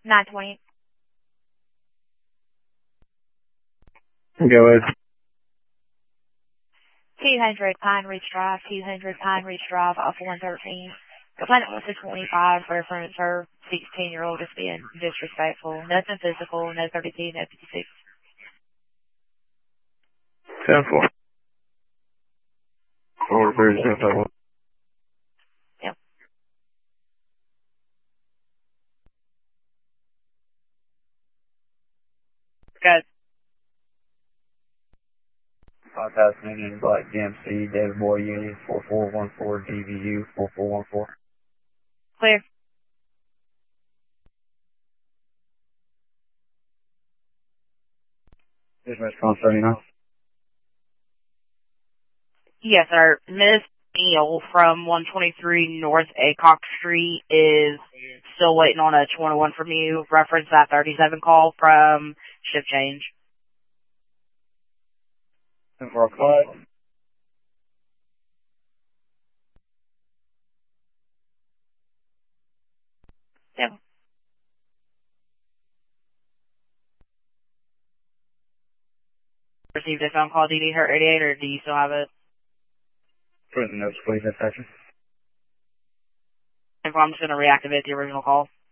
920. Go ahead. 200 Pine Ridge Drive, 200 Pine Ridge Drive, off 113. Complainant wants a 25 reference her 16-year-old is being disrespectful. Nothing physical, no 32, no 56. 10-4. Order 3751. Yep. Good. 5000 Indian Black GMC, David Boy Union, 4414 DVU, 4414. Clear. Dispatch Con 39. Yes, sir. Miss Neal from 123 North Acock Street is still waiting on a 21 from you. Reference that 37 call from shift change. 10-4-5. Yep. Received a phone call. Do you need her 88 or do you still have it? Prison notes, please, that's action. I'm just going to reactivate the original call.